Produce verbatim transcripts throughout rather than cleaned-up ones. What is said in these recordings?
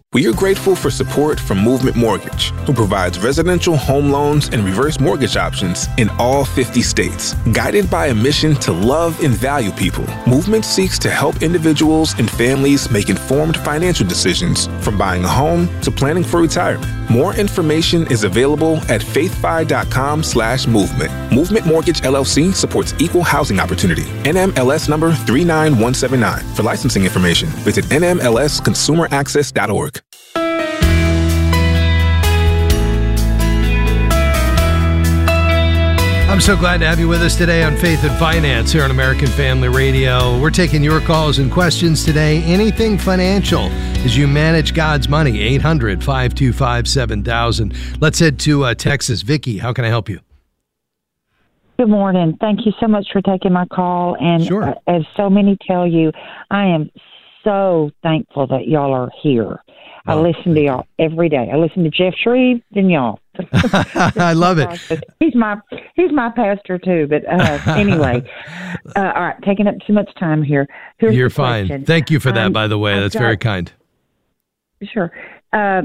We are grateful for support from Movement Mortgage, who provides residential home loans and reverse mortgage options in all fifty states. Guided by a mission to love and value people, Movement seeks to help individuals and families make informed financial decisions, from buying a home to planning for retirement. More information is available at faithfi.com slash movement. Movement Mortgage L L C supports equal housing opportunity. N M L S number three nine one seven nine. For licensing information, visit N M L S consumer access dot org. I'm so glad to have you with us today on Faith and Finance here on American Family Radio. We're taking your calls and questions today. Anything financial as you manage God's money. eight hundred, five two five, seven thousand. Let's head to uh, Texas. Vicki, how can I help you? Good morning. Thank you so much for taking my call. And sure. uh, as so many tell you, I am so thankful that y'all are here. I oh, listen to y'all every day. I listen to Jeff Shreve, then y'all. I love it. He's my he's my pastor too. But uh, anyway, uh, all right, taking up too much time here. Here's You're the fine. question. Thank you for that, um, by the way. I've That's got, very kind. Sure. Uh,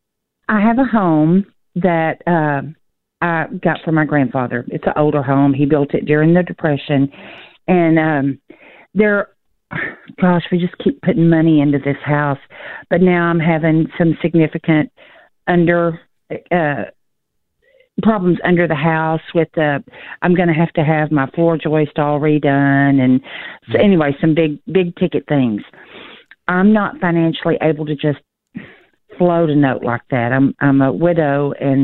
I have a home that uh, I got from my grandfather. It's an older home. He built it during the Depression, and um, there. Gosh, we just keep putting money into this house, but now I'm having some significant under uh, problems under the house with the. I'm going to have to have my floor joist all redone, and so anyway, some big big ticket things. I'm not financially able to just float a note like that. I'm I'm a widow, and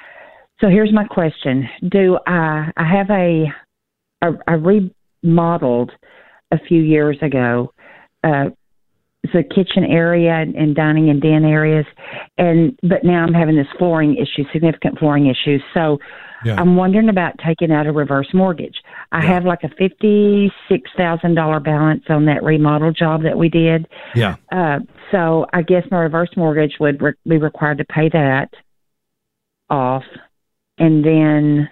so here's my question: Do I I have a I, I remodeled a few years ago, uh, the kitchen area and, and dining and den areas, and but now I'm having this flooring issue, significant flooring issues. So yeah. I'm wondering about taking out a reverse mortgage. I yeah. have like a fifty-six thousand dollars balance on that remodel job that we did. Yeah. Uh, so I guess my reverse mortgage would re- be required to pay that off, and then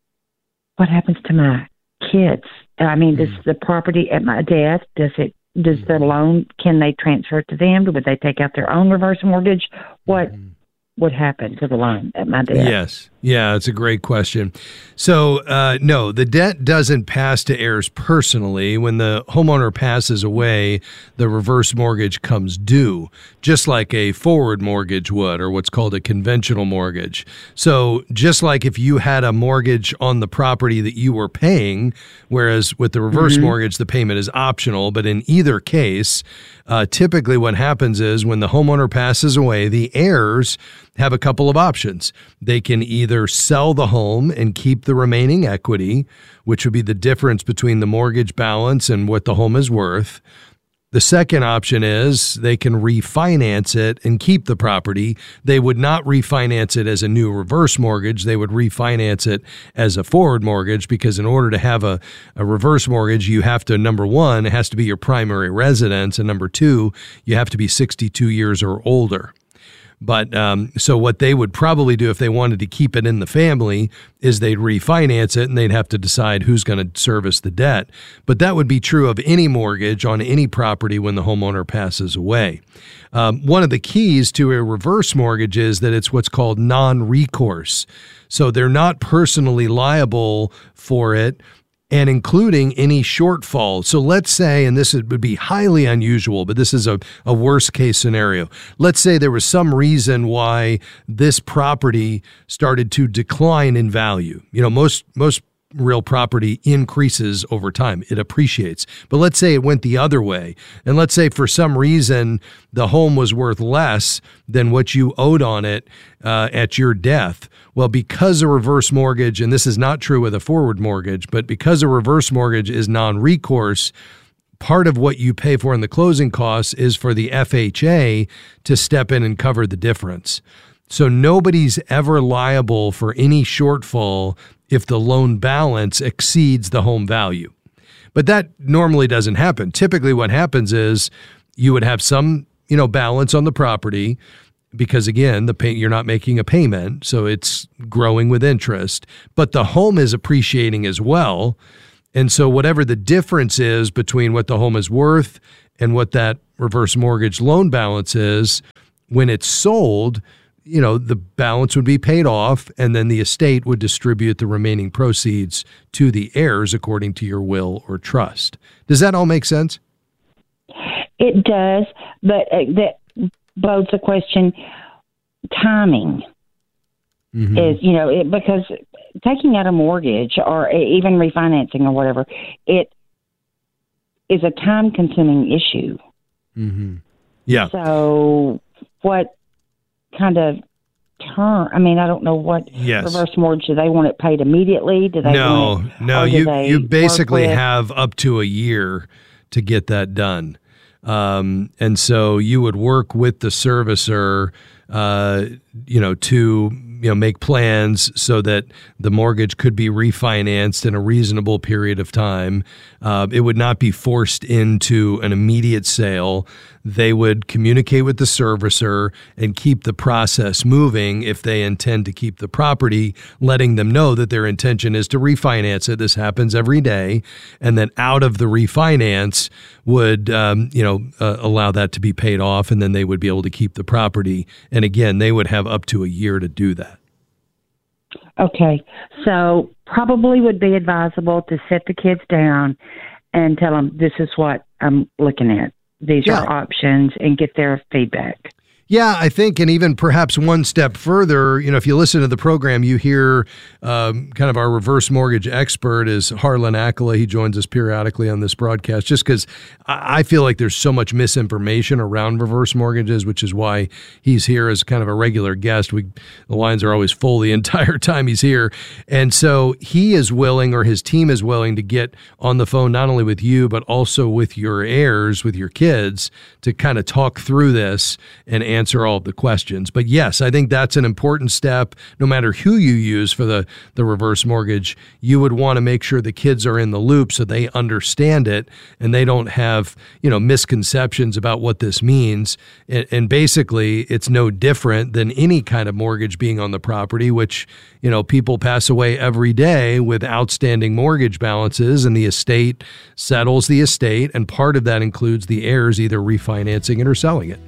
what happens to my kids? I mean, does the property at my death, does it, does the loan, can they transfer it to them? Would they take out their own reverse mortgage? What would happen to the loan at my death? Yes. Yeah, it's a great question. So, uh, no, the debt doesn't pass to heirs personally. When the homeowner passes away, the reverse mortgage comes due, just like a forward mortgage would, or what's called a conventional mortgage. So just like if you had a mortgage on the property that you were paying, whereas with the reverse mm-hmm. mortgage, the payment is optional. But in either case, uh, typically what happens is when the homeowner passes away, the heirs have a couple of options. They can either sell the home and keep the remaining equity, which would be the difference between the mortgage balance and what the home is worth. The second option is they can refinance it and keep the property. They would not refinance it as a new reverse mortgage. They would refinance it as a forward mortgage, because in order to have a, a reverse mortgage, you have to, number one, it has to be your primary residence, and number two, you have to be sixty-two years or older. But um, so what they would probably do if they wanted to keep it in the family is they'd refinance it, and they'd have to decide who's going to service the debt. But that would be true of any mortgage on any property when the homeowner passes away. Um, one of the keys to a reverse mortgage is that it's what's called non-recourse. So they're not personally liable for it, and including any shortfall. So let's say, and this would be highly unusual, but this is a, a worst case scenario. Let's say there was some reason why this property started to decline in value. You know, most most real property increases over time. It appreciates. But let's say it went the other way. And let's say for some reason the home was worth less than what you owed on it uh, at your death. Well, because a reverse mortgage, and this is not true with a forward mortgage, but because a reverse mortgage is non-recourse, part of what you pay for in the closing costs is for the F H A to step in and cover the difference. So nobody's ever liable for any shortfall if the loan balance exceeds the home value. But that normally doesn't happen. Typically what happens is you would have some, you know, balance on the property because, again, the pay, you're not making a payment, so it's growing with interest. But the home is appreciating as well. And so whatever the difference is between what the home is worth and what that reverse mortgage loan balance is, when it's sold, you know, the balance would be paid off, and then the estate would distribute the remaining proceeds to the heirs according to your will or trust. Does that all make sense? It does, but uh, that bodes the question, timing. Mm-hmm. Is, you know, it, because taking out a mortgage or even refinancing or whatever, it is a time-consuming issue. Mm-hmm. Yeah. So what kind of term? I mean, I don't know what yes. reverse mortgage, do they want it paid immediately? Do they no, want it, no, you, you basically have up to a year to get that done. Um, and so you would work with the servicer, uh, you know, to, you know, make plans so that the mortgage could be refinanced in a reasonable period of time. Uh, it would not be forced into an immediate sale. They would communicate with the servicer and keep the process moving if they intend to keep the property, letting them know that their intention is to refinance it. This happens every day. And then out of the refinance would, um, you know, uh, allow that to be paid off, and then they would be able to keep the property. And again, they would have up to a year to do that. Okay. So probably would be advisable to sit the kids down and tell them, this is what I'm looking at. These yeah. are options, and get their feedback. Yeah, I think, and even perhaps one step further, you know, if you listen to the program, you hear um, kind of our reverse mortgage expert is Harlan Akela. He joins us periodically on this broadcast just because I feel like there's so much misinformation around reverse mortgages, which is why he's here as kind of a regular guest. We the lines are always full the entire time he's here. And so he is willing, or his team is willing, to get on the phone not only with you, but also with your heirs, with your kids, to kind of talk through this and answer all of the questions. But yes, I think that's an important step. No matter who you use for the, the reverse mortgage, you would want to make sure the kids are in the loop so they understand it and they don't have, you know, misconceptions about what this means. And, and basically, it's no different than any kind of mortgage being on the property, which, you know, people pass away every day with outstanding mortgage balances, and the estate settles the estate, and part of that includes the heirs either refinancing it or selling it.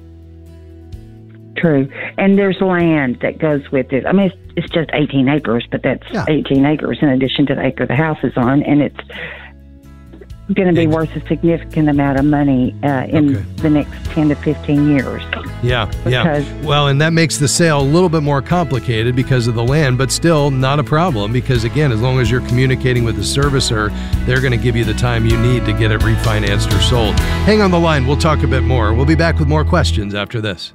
True. And there's land that goes with it. I mean, it's, it's just eighteen acres, but that's yeah. eighteen acres in addition to the acre the house is on, and it's going to be worth a significant amount of money uh, in okay. the next ten to fifteen years. Yeah, yeah. Well, and that makes the sale a little bit more complicated because of the land, but still not a problem because, again, as long as you're communicating with the servicer, they're going to give you the time you need to get it refinanced or sold. Hang on the line. We'll talk a bit more. We'll be back with more questions after this.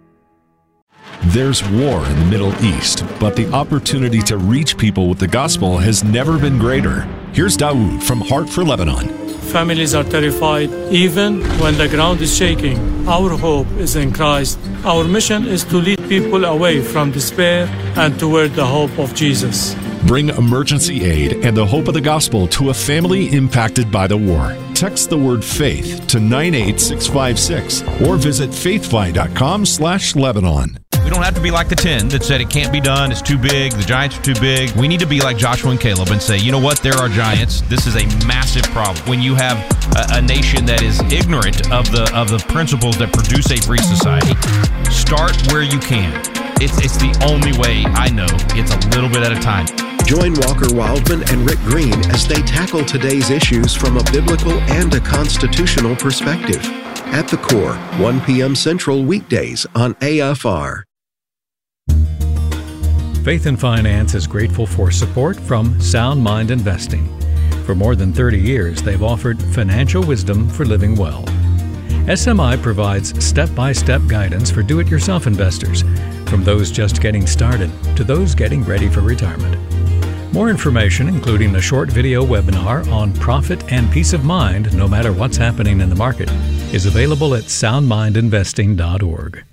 There's war in the Middle East, but the opportunity to reach people with the gospel has never been greater. Here's Dawood from Heart for Lebanon. Families are terrified, even when the ground is shaking. Our hope is in Christ. Our mission is to lead people away from despair and toward the hope of Jesus. Bring emergency aid and the hope of the gospel to a family impacted by the war. Text the word faith to nine eight six five six or visit faithfi.com slash Lebanon. We don't have to be like the ten that said it can't be done, it's too big, the giants are too big. We need to be like Joshua and Caleb and say, you know what, there are giants. This is a massive problem. When you have a, a nation that is ignorant of the of the principles that produce a free society, start where you can. It's, it's the only way I know. It's a little bit at a time. Join Walker Wildman and Rick Green as they tackle today's issues from a biblical and a constitutional perspective. At the Core, one p.m. Central weekdays on A F R. Faith and Finance is grateful for support from Sound Mind Investing. For more than thirty years, they've offered financial wisdom for living well. S M I provides step-by-step guidance for do-it-yourself investors, from those just getting started to those getting ready for retirement. More information, including a short video webinar on profit and peace of mind no matter what's happening in the market, is available at sound mind investing dot org.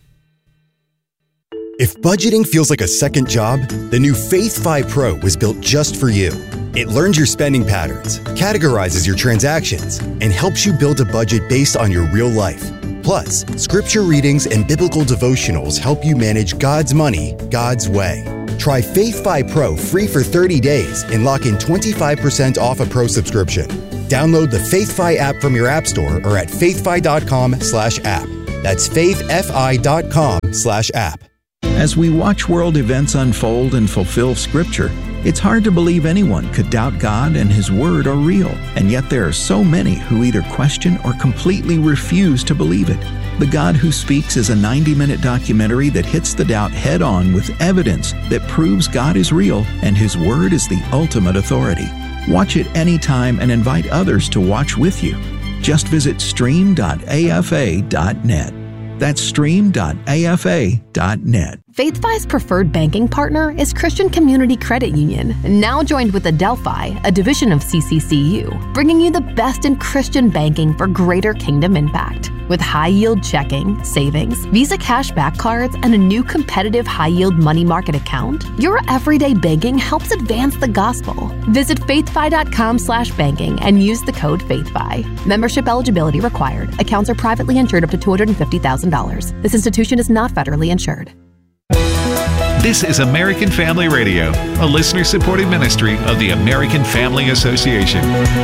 If budgeting feels like a second job, the new FaithFi Pro was built just for you. It learns your spending patterns, categorizes your transactions, and helps you build a budget based on your real life. Plus, scripture readings and biblical devotionals help you manage God's money, God's way. Try FaithFi Pro free for thirty days and lock in twenty-five percent off a Pro subscription. Download the FaithFi app from your app store or at faithfi dot com slash app. That's faithfi.com slash app. As we watch world events unfold and fulfill Scripture, it's hard to believe anyone could doubt God and His Word are real, and yet there are so many who either question or completely refuse to believe it. The God Who Speaks is a ninety-minute documentary that hits the doubt head-on with evidence that proves God is real and His Word is the ultimate authority. Watch it anytime and invite others to watch with you. Just visit stream dot a f a dot net. That's stream dot a f a dot net. FaithFi's preferred banking partner is Christian Community Credit Union, now joined with Adelphi, a division of C C C U, bringing you the best in Christian banking for greater kingdom impact. With high-yield checking, savings, Visa cashback cards, and a new competitive high-yield money market account, your everyday banking helps advance the gospel. Visit faithfi.com slash banking and use the code FaithFi. Membership eligibility required. Accounts are privately insured up to two hundred fifty thousand dollars. This institution is not federally insured. This is American Family Radio, a listener-supported ministry of the American Family Association.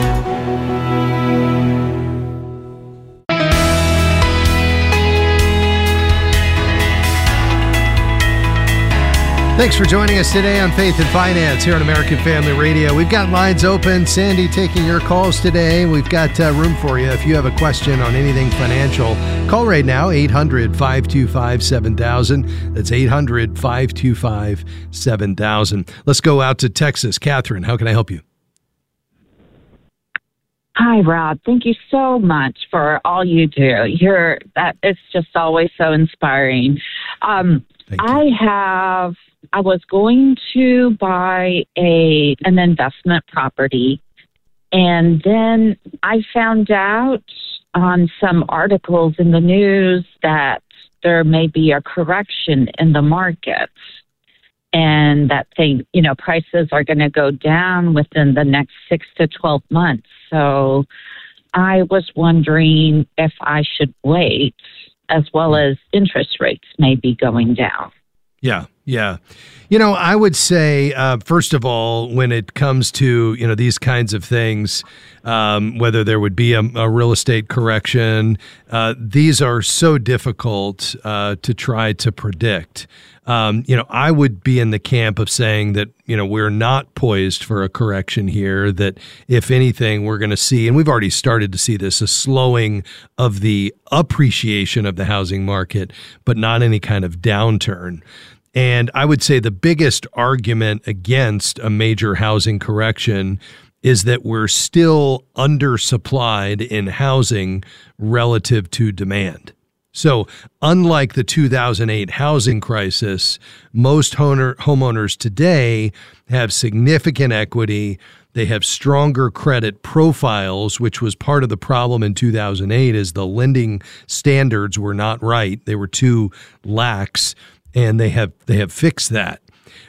Thanks for joining us today on Faith and Finance here on American Family Radio. We've got lines open. Sandy taking your calls today. We've got uh, room for you. If you have a question on anything financial, call right now, eight hundred, five two five, seven thousand. That's eight hundred, five two five, seven thousand. Let's go out to Texas. Catherine, how can I help you? Hi, Rob. Thank you so much for all you do. You're that it's just always so inspiring. Um, I have... I was going to buy a an investment property, and then I found out on some articles in the news that there may be a correction in the markets, and that thing, you know, prices are going to go down within the next six to twelve months. So I was wondering if I should wait, as well as interest rates may be going down. Yeah, yeah. You know, I would say, uh, first of all, when it comes to, you know, these kinds of things, um, whether there would be a, a real estate correction, uh, these are so difficult uh, to try to predict. Um, you know, I would be in the camp of saying that, you know, we're not poised for a correction here, that if anything, we're going to see, and we've already started to see this, a slowing of the appreciation of the housing market, but not any kind of downturn. And I would say the biggest argument against a major housing correction is that we're still undersupplied in housing relative to demand. So unlike the two thousand eight housing crisis, most homeowners today have significant equity. They have stronger credit profiles, which was part of the problem in two thousand eight, is the lending standards were not right. They were too lax, and they have they have fixed that.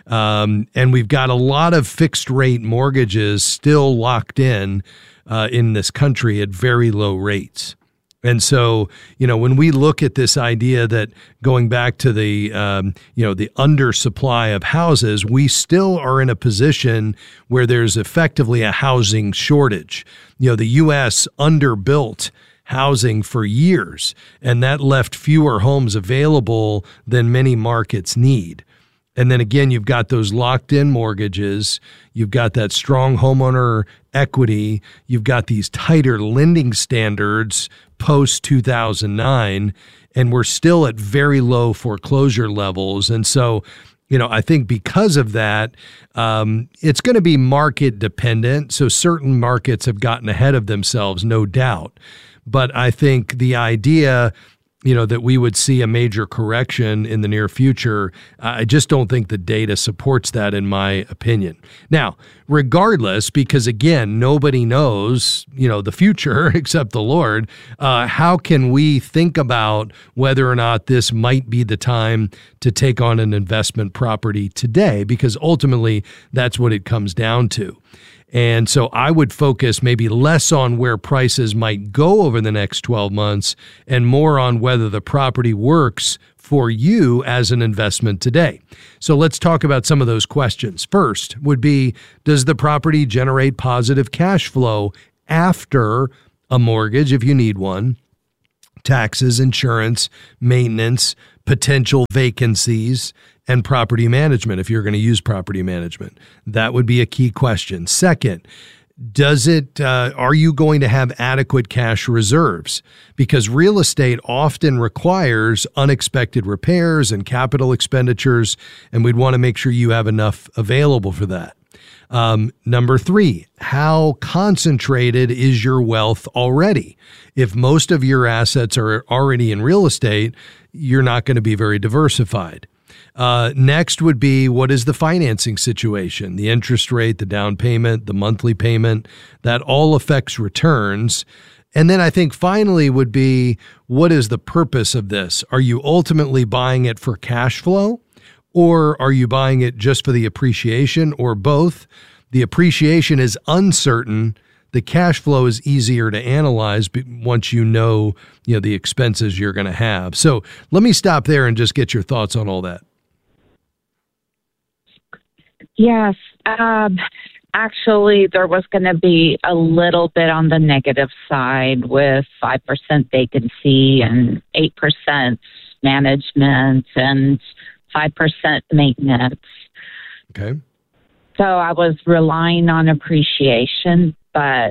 Um, and we've got a lot of fixed rate mortgages still locked in uh, in this country at very low rates. And so, you know, when we look at this idea that going back to the, um, you know, the undersupply of houses, we still are in a position where there's effectively a housing shortage. You know, the U S underbuilt housing for years, and that left fewer homes available than many markets need. And then again, you've got those locked-in mortgages, you've got that strong homeowner equity, you've got these tighter lending standards post two thousand nine, and we're still at very low foreclosure levels. And so, you know, I think because of that, um, it's going to be market dependent. So certain markets have gotten ahead of themselves, no doubt. But I think the idea, you know, that we would see a major correction in the near future, I just don't think the data supports that, in my opinion. Now, regardless, because again, nobody knows, you know, the future except the Lord, uh, how can we think about whether or not this might be the time to take on an investment property today? Because ultimately, that's what it comes down to. And so I would focus maybe less on where prices might go over the next twelve months and more on whether the property works for you as an investment today. So let's talk about some of those questions. First would be, does the property generate positive cash flow after a mortgage if you need one? taxes, insurance, maintenance, potential vacancies, and property management if you're going to use property management. That would be a key question. Second, does it, uh, are you going to have adequate cash reserves? Because real estate often requires unexpected repairs and capital expenditures, and we'd want to make sure you have enough available for that. Um, number three, how concentrated is your wealth already? If most of your assets are already in real estate, you're not going to be very diversified. Uh, next would be, what is the financing situation? The interest rate, the down payment, the monthly payment, that all affects returns. And then I think finally would be, what is the purpose of this? Are you ultimately buying it for cash flow? Or are you buying it just for the appreciation, or both? The appreciation is uncertain. The cash flow is easier to analyze once you know, you know, the expenses you're going to have. So let me stop there and just get your thoughts on all that. Yes. Um, actually, there was going to be a little bit on the negative side with five percent vacancy and eight percent management and five percent maintenance. Okay. So I was relying on appreciation, but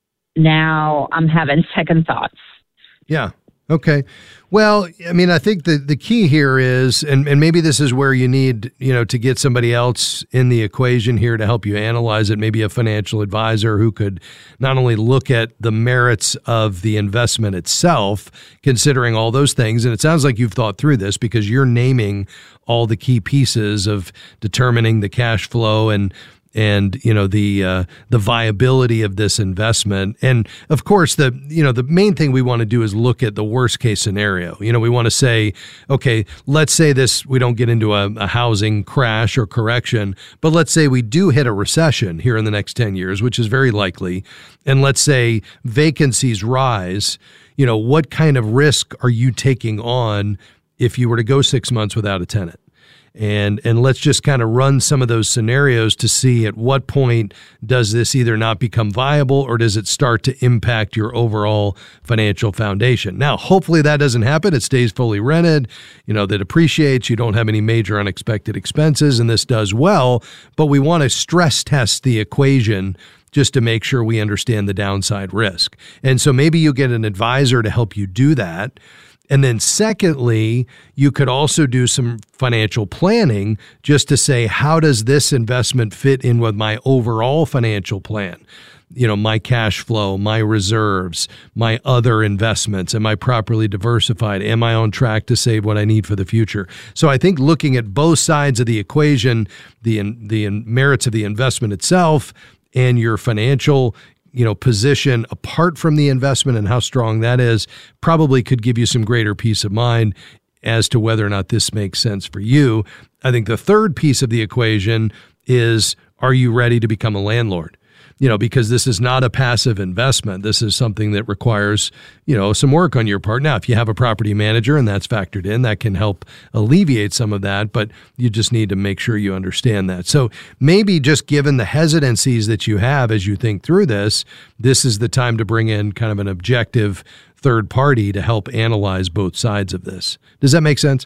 now I'm having second thoughts. Yeah. Okay. Well, I mean, I think the, the key here is, and, and maybe this is where you need, you know, to get somebody else in the equation here to help you analyze it, maybe a financial advisor who could not only look at the merits of the investment itself, considering all those things, and it sounds like you've thought through this because you're naming all the key pieces of determining the cash flow and and, you know, the uh, the viability of this investment. And of course, the, you know, the main thing we want to do is look at the worst case scenario. You know, we want to say, okay, let's say this, we don't get into a, a housing crash or correction, but let's say we do hit a recession here in the next ten years, which is very likely. And let's say vacancies rise. You know, what kind of risk are you taking on if you were to go six months without a tenant? And and let's just kind of run some of those scenarios to see at what point does this either not become viable or does it start to impact your overall financial foundation. Now, hopefully that doesn't happen. It stays fully rented, you know, that appreciates. You don't have any major unexpected expenses, and this does well. But we want to stress test the equation just to make sure we understand the downside risk. And so maybe you get an advisor to help you do that. And then secondly, you could also do some financial planning just to say, how does this investment fit in with my overall financial plan? You know, my cash flow, my reserves, my other investments. Am I properly diversified? Am I on track to save what I need for the future? So I think looking at both sides of the equation, the the merits of the investment itself and your financial you know, position apart from the investment and how strong that is, probably could give you some greater peace of mind as to whether or not this makes sense for you. I think the third piece of the equation is, are you ready to become a landlord? You know, because this is not a passive investment. This is something that requires, you know, some work on your part. Now, if you have a property manager and that's factored in, that can help alleviate some of that, but you just need to make sure you understand that. So maybe just given the hesitancies that you have as you think through this, this is the time to bring in kind of an objective third party to help analyze both sides of this. Does that make sense?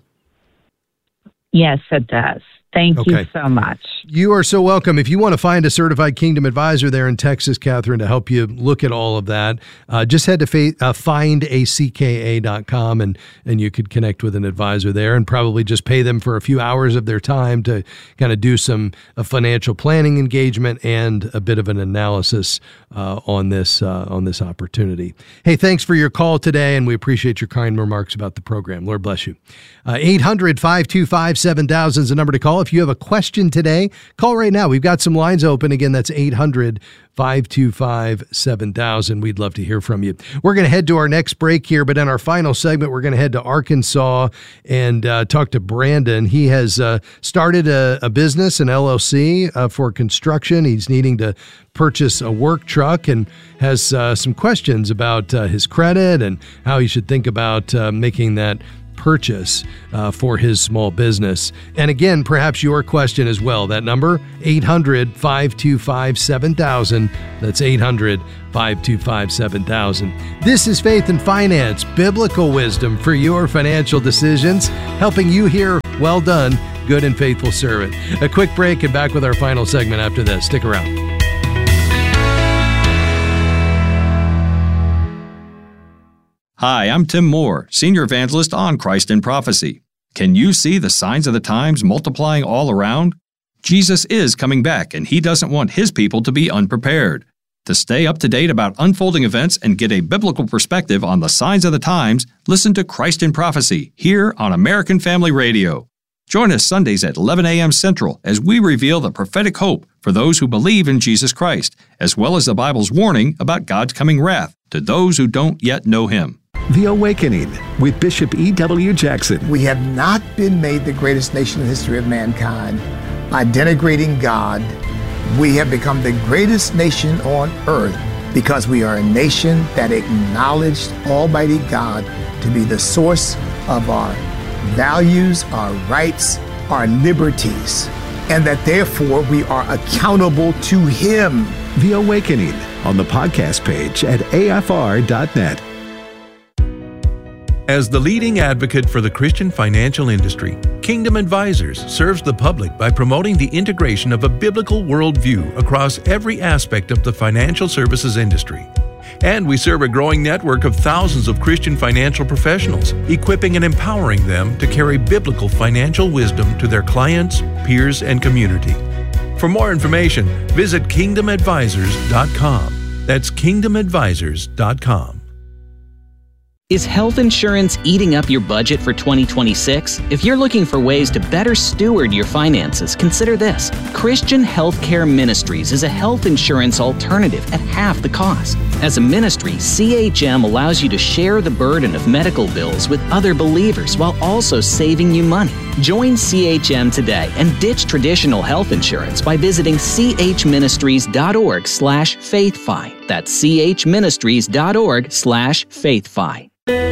Yes, it does. Thank okay. you so much. You are so welcome. If you want to find a certified Kingdom advisor there in Texas, Catherine, to help you look at all of that, uh, just head to fa- uh, find a c k a dot com and, and you could connect with an advisor there and probably just pay them for a few hours of their time to kind of do some a financial planning engagement and a bit of an analysis uh, on this uh, on this opportunity. Hey, thanks for your call today, and we appreciate your kind remarks about the program. Lord bless you. Uh, eight hundred, five two five, seven thousand is the number to call. If you have a question today, call right now. We've got some lines open. Again, that's eight hundred, five two five, seven thousand. We'd love to hear from you. We're going to head to our next break here, but in our final segment, we're going to head to Arkansas and uh, talk to Brandon. He has uh, started a, a business, an L L C uh, for construction. He's needing to purchase a work truck and has uh, some questions about uh, his credit and how he should think about uh, making that purchase uh, for his small business. And again, perhaps your question as well. That number, eight hundred, five two five, seven thousand. That's eight hundred, five two five, seven thousand. This is Faith and Finance, biblical wisdom for your financial decisions, helping you hear, well done, good and faithful servant. A quick break and back with our final segment after this. Stick around. Hi, I'm Tim Moore, Senior Evangelist on Christ in Prophecy. Can you see the signs of the times multiplying all around? Jesus is coming back, and He doesn't want His people to be unprepared. To stay up to date about unfolding events and get a biblical perspective on the signs of the times, listen to Christ in Prophecy here on American Family Radio. Join us Sundays at eleven a.m. Central as we reveal the prophetic hope for those who believe in Jesus Christ, as well as the Bible's warning about God's coming wrath to those who don't yet know Him. The Awakening with Bishop E W. Jackson. We have not been made the greatest nation in the history of mankind by denigrating God. We have become the greatest nation on earth because we are a nation that acknowledged Almighty God to be the source of our values, our rights, our liberties, and that therefore we are accountable to Him. The Awakening on the podcast page at A F R dot net. As the leading advocate for the Christian financial industry, Kingdom Advisors serves the public by promoting the integration of a biblical worldview across every aspect of the financial services industry. And we serve a growing network of thousands of Christian financial professionals, equipping and empowering them to carry biblical financial wisdom to their clients, peers, and community. For more information, visit kingdom advisors dot com. That's kingdom advisors dot com. Is health insurance eating up your budget for twenty twenty-six? If you're looking for ways to better steward your finances, consider this. Christian Healthcare Ministries is a health insurance alternative at half the cost. As a ministry, C H M allows you to share the burden of medical bills with other believers while also saving you money. Join C H M today and ditch traditional health insurance by visiting chministries.org slash faithfi. That's chministries.org slash faithfi.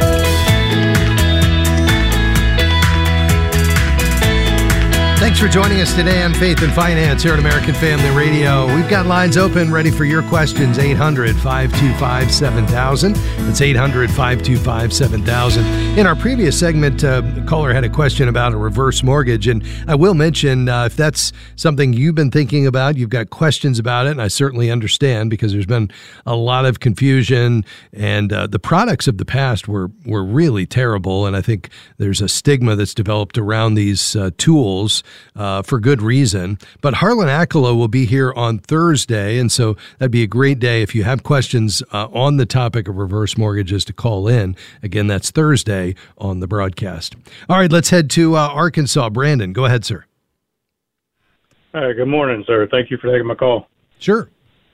Thanks for joining us today on Faith and Finance here at American Family Radio. We've got lines open ready for your questions, eight hundred, five two five, seven thousand. That's eight hundred, five two five, seven thousand. In our previous segment, uh, a caller had a question about a reverse mortgage, and I will mention uh, if that's something you've been thinking about, you've got questions about it, and I certainly understand because there's been a lot of confusion, and uh, the products of the past were, were really terrible, and I think there's a stigma that's developed around these uh, tools Uh, for good reason. But Harlan Akala will be here on Thursday, and so that'd be a great day if you have questions uh, on the topic of reverse mortgages to call in. Again, that's Thursday on the broadcast. All right, let's head to uh, Arkansas. Brandon, go ahead, sir. Hi, good morning, sir. Thank you for taking my call. Sure.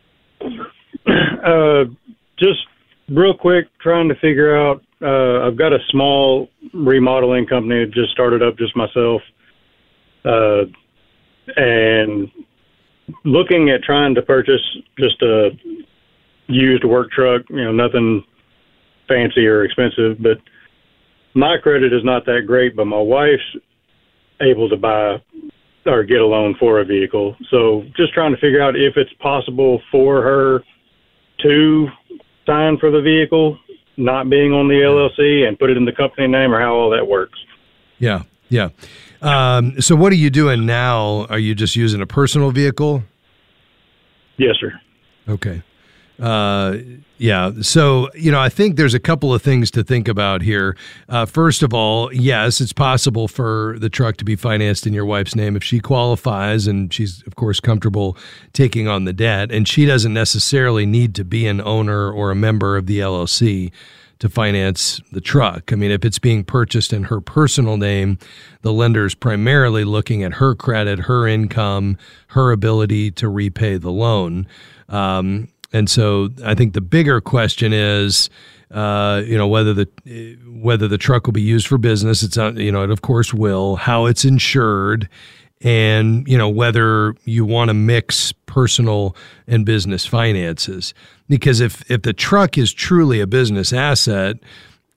Uh, just real quick, trying to figure out, uh, I've got a small remodeling company that just started up just myself. Uh, and looking at trying to purchase just a used work truck, you know, nothing fancy or expensive, but my credit is not that great, but my wife's able to buy or get a loan for a vehicle. So just trying to figure out if it's possible for her to sign for the vehicle, not being on the L L C, and put it in the company name, or how all that works. Yeah, yeah. Um, so what are you doing now? Are you just using a personal vehicle? Yes, sir. Okay. Uh, yeah. So, you know, I think there's a couple of things to think about here. Uh, first of all, yes, it's possible for the truck to be financed in your wife's name if she qualifies and she's, of course, comfortable taking on the debt. And she doesn't necessarily need to be an owner or a member of the L L C to finance the truck. I mean, if it's being purchased in her personal name, the lender is primarily looking at her credit, her income, her ability to repay the loan. Um, and so I think the bigger question is, uh, you know, whether the whether the truck will be used for business. It's not, you know, it of course will. How it's insured, and you know whether you want to mix personal and business finances. Because if if the truck is truly a business asset,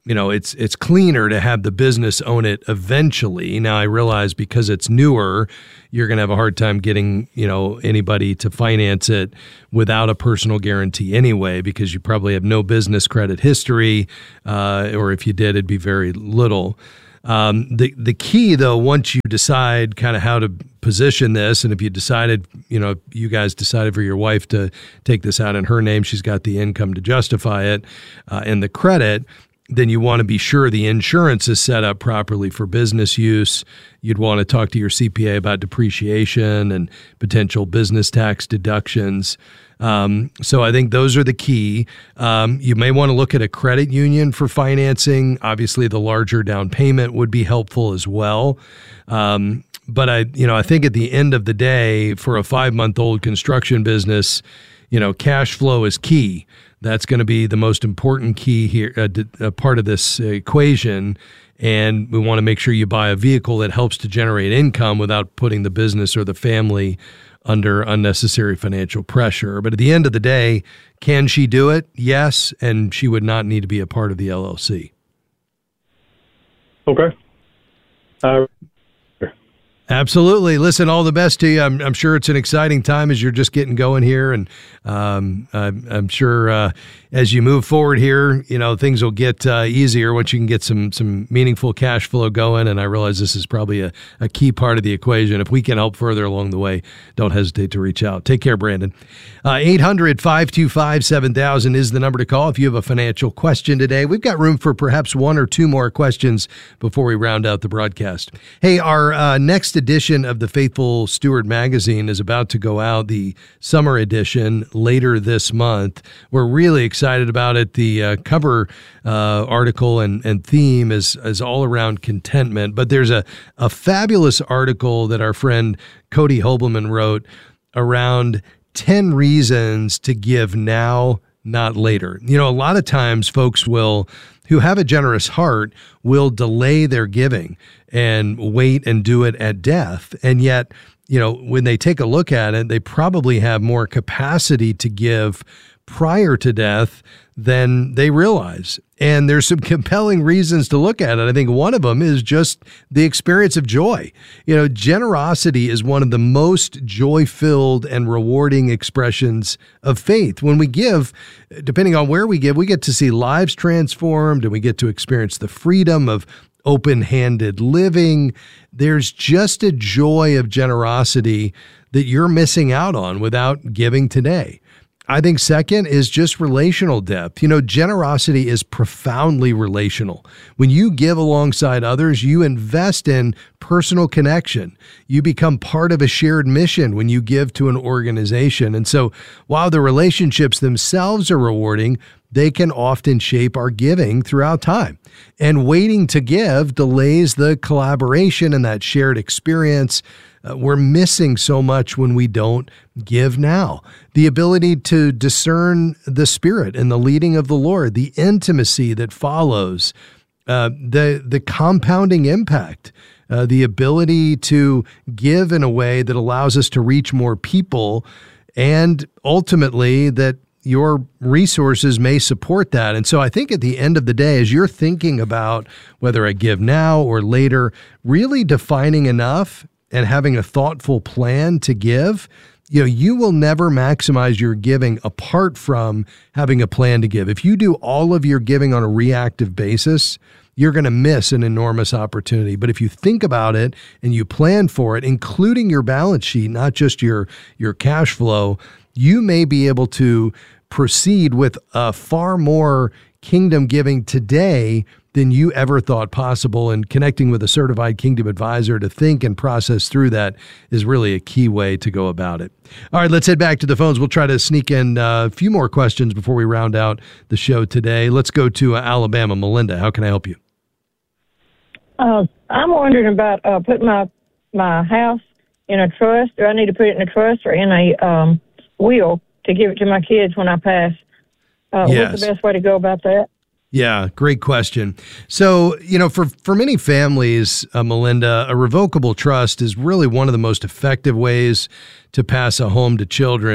you know, it's it's cleaner to have the business own it eventually. Now, I realize because it's newer, you're going to have a hard time getting, you know, anybody to finance it without a personal guarantee anyway, because you probably have no business credit history, uh, or if you did, it'd be very little. Um, the the key, though, once you decide kind of how to position this, and if you decided, you know, you guys decided for your wife to take this out in her name, she's got the income to justify it, uh, and the credit, then you want to be sure the insurance is set up properly for business use. You'd want to talk to your C P A about depreciation and potential business tax deductions. Um, so I think those are the key. Um, you may want to look at a credit union for financing. Obviously, the larger down payment would be helpful as well. Um, but I, you know, I think at the end of the day, for a five-month-old construction business, you know, cash flow is key. That's going to be the most important key here, uh, a part of this equation. And we want to make sure you buy a vehicle that helps to generate income without putting the business or the family under unnecessary financial pressure. But at the end of the day, can she do it? Yes, and she would not need to be a part of the L L C. Okay. Uh, Absolutely. Listen, all the best to you. I'm, I'm sure it's an exciting time as you're just getting going here. And um, I'm, I'm sure uh, as you move forward here, you know, things will get uh, easier once you can get some some meaningful cash flow going. And I realize this is probably a, a key part of the equation. If we can help further along the way, don't hesitate to reach out. Take care, Brandon. Uh, eight hundred, five two five, seven thousand is the number to call if you have a financial question today. We've got room for perhaps one or two more questions before we round out the broadcast. Hey, our uh, next edition of the Faithful Steward magazine is about to go out, the summer edition, later this month. We're really excited about it. The uh, cover uh, article and, and theme is, is all around contentment, but there's a, a fabulous article that our friend Cody Hobelman wrote around ten reasons to give now, not later. You know, a lot of times folks will, who have a generous heart, will delay their giving and wait and do it at death. And yet, you know, when they take a look at it, they probably have more capacity to give prior to death than they realize. And there's some compelling reasons to look at it. I think one of them is just the experience of joy. You know, generosity is one of the most joy-filled and rewarding expressions of faith. When we give, depending on where we give, we get to see lives transformed and we get to experience the freedom of open-handed living. There's just a joy of generosity that you're missing out on without giving today. I think second is just relational depth. You know, generosity is profoundly relational. When you give alongside others, you invest in personal connection. You become part of a shared mission when you give to an organization. And so while the relationships themselves are rewarding, they can often shape our giving throughout time. And waiting to give delays the collaboration and that shared experience. Uh, we're missing so much when we don't give now. The ability to discern the Spirit and the leading of the Lord, the intimacy that follows, uh, the the compounding impact, uh, the ability to give in a way that allows us to reach more people, and ultimately that your resources may support that. And so I think at the end of the day, as you're thinking about whether I give now or later, really defining enough and having a thoughtful plan to give, you know, you will never maximize your giving apart from having a plan to give. If you do all of your giving on a reactive basis, you're going to miss an enormous opportunity. But if you think about it and you plan for it, including your balance sheet, not just your, your cash flow, you may be able to proceed with a far more kingdom giving today than you ever thought possible. And connecting with a certified kingdom advisor to think and process through that is really a key way to go about it. All right, let's head back to the phones. We'll try to sneak in a few more questions before we round out the show today. Let's go to uh, Alabama. Melinda, how can I help you? Uh, I'm wondering about uh, putting my my house in a trust. Do I need to put it in a trust or in a um, will to give it to my kids when I pass? Uh, yes. What's the best way to go about that? Yeah, great question. So, you know, for, for many families, uh, Melinda, a revocable trust is really one of the most effective ways to pass a home to children.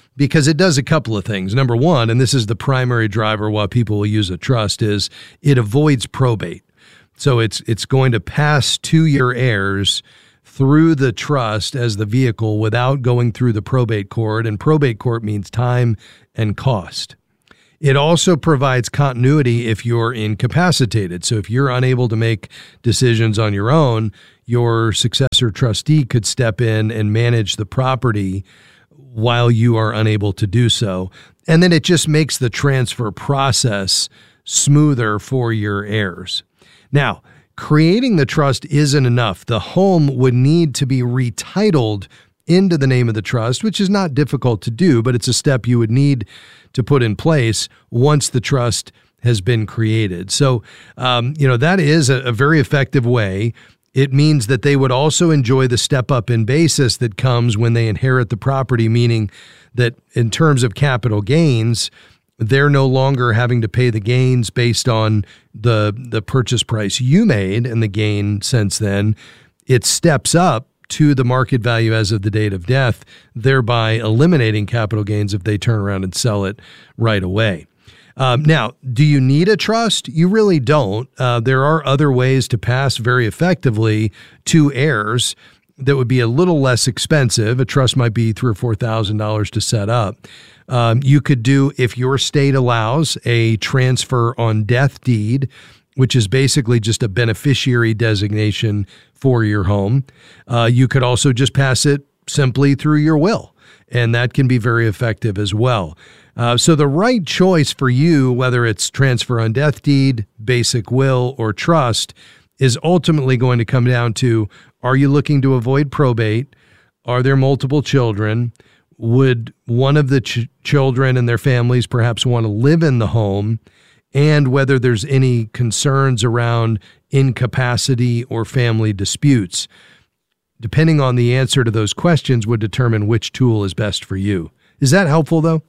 because it does a couple of things. Number one, and this is the primary driver why people will use a trust, is it avoids probate. So it's it's going to pass to your heirs through the trust as the vehicle without going through the probate court, and probate court means time and cost. It also provides continuity if you're incapacitated. So if you're unable to make decisions on your own, your successor trustee could step in and manage the property while you are unable to do so. And then it just makes the transfer process smoother for your heirs. Now, creating the trust isn't enough. The home would need to be retitled into the name of the trust, which is not difficult to do, but it's a step you would need to put in place once the trust has been created. So, um, you know, that is a, a very effective way. It means that they would also enjoy the step up in basis that comes when they inherit the property, meaning that in terms of capital gains, they're no longer having to pay the gains based on the the purchase price you made and the gain since then. It steps up to the market value as of the date of death, thereby eliminating capital gains if they turn around and sell it right away. Um, now, do you need a trust? You really don't. Uh, there are other ways to pass very effectively to heirs that would be a little less expensive. A trust might be three or four thousand dollars to set up. Um, you could do, if your state allows, a transfer on death deed, which is basically just a beneficiary designation for your home. Uh, you could also just pass it simply through your will, and that can be very effective as well. Uh, so the right choice for you, whether it's transfer on death deed, basic will, or trust, is ultimately going to come down to, are you looking to avoid probate? Are there multiple children? Would one of the ch- children and their families perhaps want to live in the home? And whether there's any concerns around incapacity or family disputes. Depending on the answer to those questions would determine which tool is best for you. Is that helpful, though?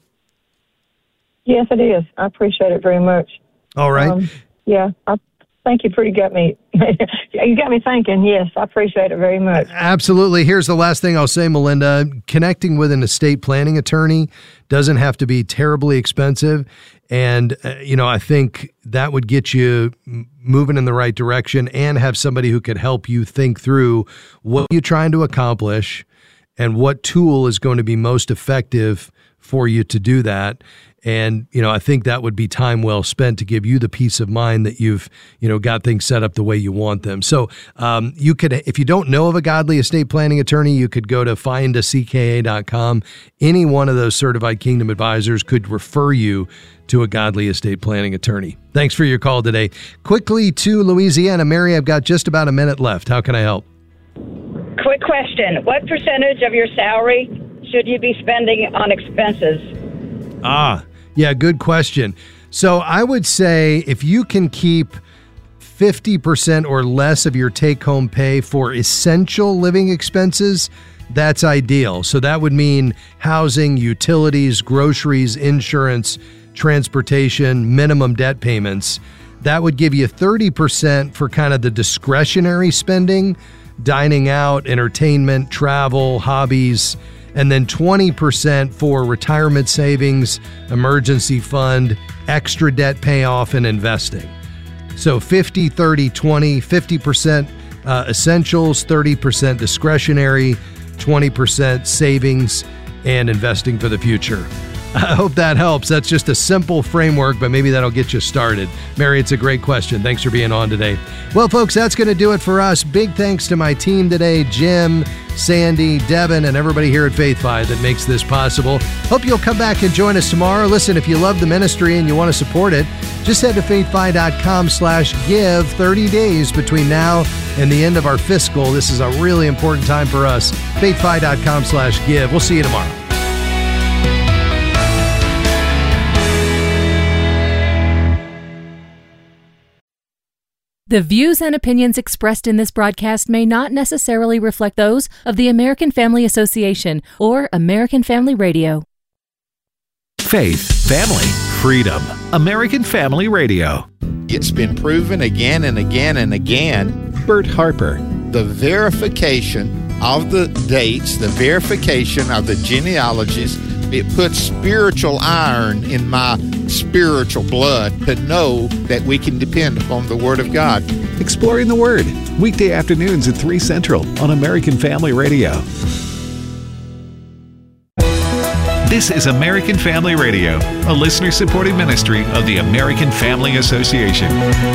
Yes, it is. I appreciate it very much. All right. Um, yeah, I think you pretty got me. You got me thinking. Yes, I appreciate it very much. Absolutely. Here's the last thing I'll say, Melinda. Connecting with an estate planning attorney doesn't have to be terribly expensive. And, uh, you know, I think that would get you moving in the right direction and have somebody who could help you think through what you're trying to accomplish and what tool is going to be most effective for you to do that. And, you know, I think that would be time well spent to give you the peace of mind that you've, you know, got things set up the way you want them. So um, you could, if you don't know of a godly estate planning attorney, you could go to find a c k a dot com. Any one of those certified Kingdom advisors could refer you to a godly estate planning attorney. Thanks for your call today. Quickly to Louisiana. Mary, I've got just about a minute left. How can I help? Quick question. What percentage of your salary should you be spending on expenses? Ah, yeah, good question. So I would say if you can keep fifty percent or less of your take-home pay for essential living expenses, that's ideal. So that would mean housing, utilities, groceries, insurance, transportation, minimum debt payments. That would give you thirty percent for kind of the discretionary spending, dining out, entertainment, travel, hobbies, and then twenty percent for retirement savings, emergency fund, extra debt payoff, and investing. So fifty, thirty, twenty, fifty percent uh, essentials, thirty percent discretionary, twenty percent savings, and investing for the future. I hope that helps. That's just a simple framework, but maybe that'll get you started. Mary, it's a great question. Thanks for being on today. Well, folks, that's going to do it for us. Big thanks to my team today, Jim, Sandy, Devin, and everybody here at FaithFi that makes this possible. Hope you'll come back and join us tomorrow. Listen, if you love the ministry and you want to support it, just head to faithfi.com slash give. thirty days between now and the end of our fiscal. This is a really important time for us. faithfi.com slash give. We'll see you tomorrow. The views and opinions expressed in this broadcast may not necessarily reflect those of the American Family Association or American Family Radio. Faith, family, freedom. American Family Radio. It's been proven again and again and again. Bert Harper. The verification of the dates, the verification of the genealogies It puts spiritual iron in my spiritual blood to know that we can depend upon the Word of God. Exploring the Word, weekday afternoons at three Central on American Family Radio. This is American Family Radio, a listener-supported ministry of the American Family Association.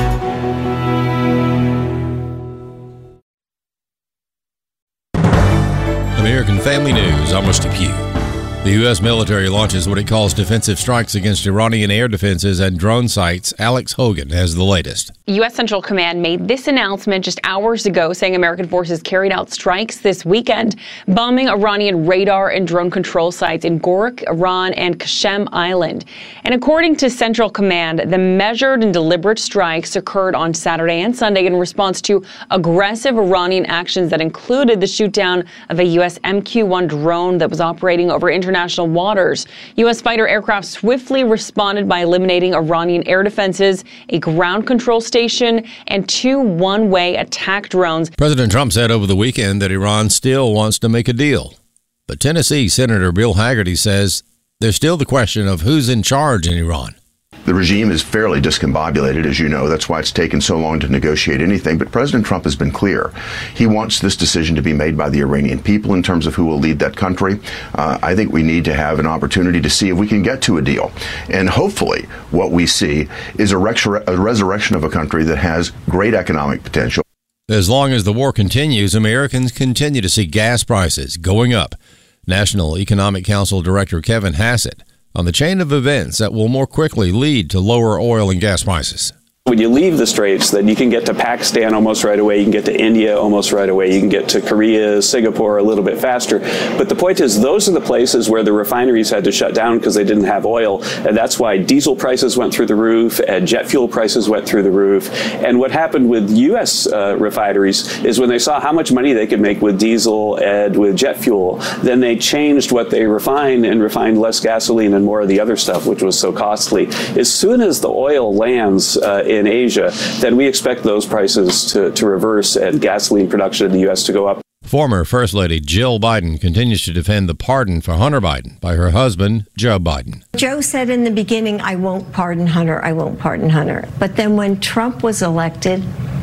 American Family News, I'm Rusty Pugh. The U S military launches what it calls defensive strikes against Iranian air defenses and drone sites. Alex Hogan has the latest. U S Central Command made this announcement just hours ago, saying American forces carried out strikes this weekend, bombing Iranian radar and drone control sites in Gorak, Iran, and Qasem Island. And according to Central Command, the measured and deliberate strikes occurred on Saturday and Sunday in response to aggressive Iranian actions that included the shootdown of a U S M Q one drone that was operating over international International waters. U S fighter aircraft swiftly responded by eliminating Iranian air defenses, a ground control station, and two one-way attack drones. President Trump said over the weekend that Iran still wants to make a deal. But Tennessee Senator Bill Hagerty says there's still the question of who's in charge in Iran. The regime is fairly discombobulated, as you know. That's why it's taken so long to negotiate anything. But President Trump has been clear. He wants this decision to be made by the Iranian people in terms of who will lead that country. Uh, I think we need to have an opportunity to see if we can get to a deal. And hopefully what we see is a, resur- a resurrection of a country that has great economic potential. As long as the war continues, Americans continue to see gas prices going up. National Economic Council Director Kevin Hassett on the chain of events that will more quickly lead to lower oil and gas prices. When you leave the Straits, then you can get to Pakistan almost right away, you can get to India almost right away, you can get to Korea, Singapore a little bit faster. But the point is, those are the places where the refineries had to shut down because they didn't have oil. And that's why diesel prices went through the roof and jet fuel prices went through the roof. And what happened with U S uh, refineries is when they saw how much money they could make with diesel and with jet fuel, then they changed what they refined and refined less gasoline and more of the other stuff, which was so costly. As soon as the oil lands uh, in Asia, then we expect those prices to, to reverse and gasoline production in the U S to go up. Former First Lady Jill Biden continues to defend the pardon for Hunter Biden by her husband, Joe Biden. Joe said in the beginning, I won't pardon Hunter, I won't pardon Hunter. But then when Trump was elected,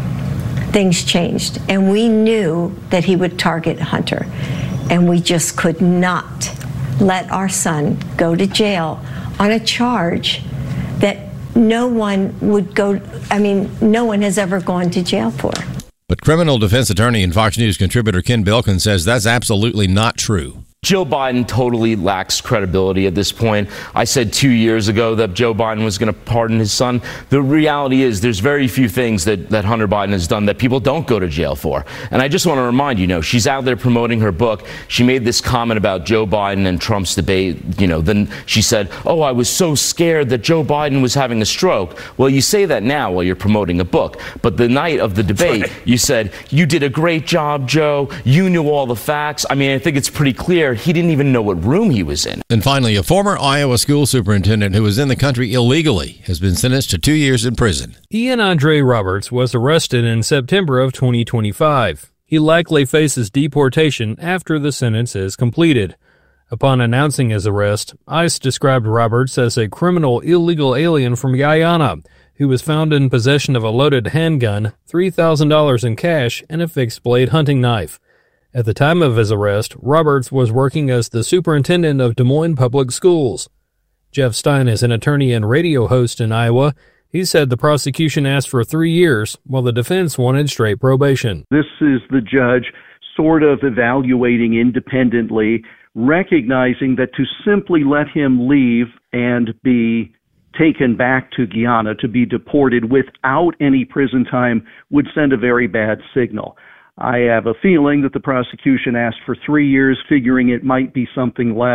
things changed. And we knew that he would target Hunter. And we just could not let our son go to jail on a charge that no one would go, I mean, no one has ever gone to jail for. But criminal defense attorney and Fox News contributor Ken Belkin says that's absolutely not true. Jill Biden totally lacks credibility at this point. I said two years ago that Joe Biden was going to pardon his son. The reality is there's very few things that, that Hunter Biden has done that people don't go to jail for. And I just want to remind you, you know, she's out there promoting her book. She made this comment about Joe Biden and Trump's debate. You know, then she said, oh, I was so scared that Joe Biden was having a stroke. Well, you say that now while you're promoting a book. But the night of the debate, right, you said, you did a great job, Joe. You knew all the facts. I mean, I think it's pretty clear he didn't even know what room he was in. And finally, a former Iowa school superintendent who was in the country illegally has been sentenced to two years in prison. Ian Andre Roberts was arrested in September of twenty twenty-five. He likely faces deportation after the sentence is completed. Upon announcing his arrest, ICE described Roberts as a criminal illegal alien from Guyana who was found in possession of a loaded handgun, three thousand dollars in cash, and a fixed-blade hunting knife. At the time of his arrest, Roberts was working as the superintendent of Des Moines Public Schools. Jeff Stein is an attorney and radio host in Iowa. He said the prosecution asked for three years, while the defense wanted straight probation. This is the judge sort of evaluating independently, recognizing that to simply let him leave and be taken back to Guyana to be deported without any prison time would send a very bad signal. I have a feeling that the prosecution asked for three years, figuring it might be something less.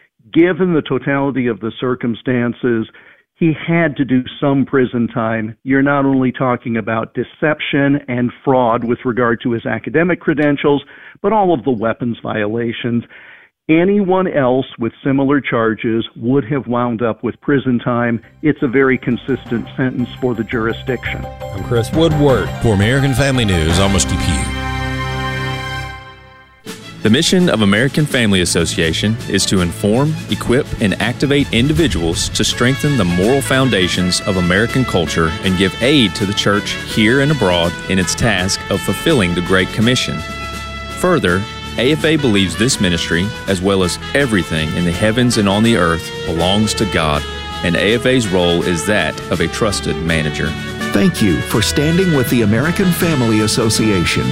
Given the totality of the circumstances, he had to do some prison time. You're not only talking about deception and fraud with regard to his academic credentials, but all of the weapons violations. Anyone else with similar charges would have wound up with prison time. It's a very consistent sentence for the jurisdiction. I'm Chris Woodward. For American Family News, I'm Rusty Pugh. The mission of American Family Association is to inform, equip, and activate individuals to strengthen the moral foundations of American culture and give aid to the church here and abroad in its task of fulfilling the Great Commission. Further, A F A believes this ministry, as well as everything in the heavens and on the earth, belongs to God, and A F A's role is that of a trusted manager. Thank you for standing with the American Family Association.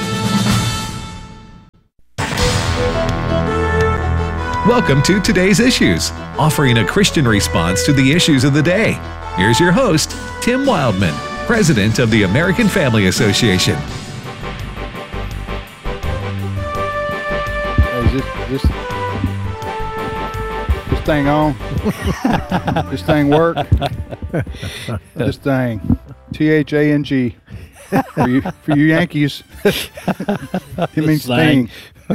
Welcome to Today's Issues, offering a Christian response to the issues of the day. Here's your host, Tim Wildman, President of the American Family Association. Is this, this, this thing on? This thing work? This thing. T H A N G. For you, for you Yankees, it means thing.